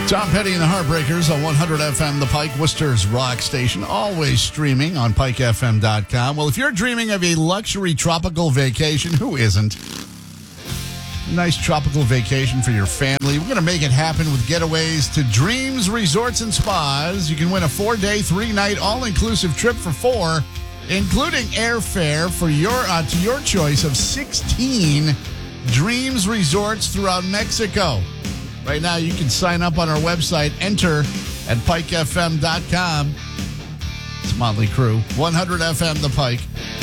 Tom Petty and the Heartbreakers on 100 FM, The Pike, Worcester's rock station, always streaming on pikefm.com. Well, if you're dreaming of a luxury tropical vacation, who isn't? A nice tropical vacation for your family. We're going to make it happen with getaways to Dreams Resorts and Spas. You can win a 4-day, 3-night, all-inclusive trip for 4, including airfare for to your choice of 16 Dreams Resorts throughout Mexico. Right now, you can sign up on our website. Enter at pikefm.com. It's Motley Crue. 100 FM, The Pike.